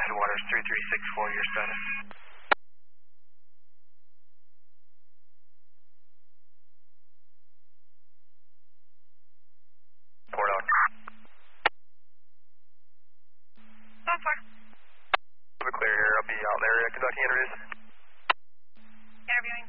Headwaters 3364, your status. Port out. That's fine. We're clear here. I'll be out there. Conducting interviews. Interviewing.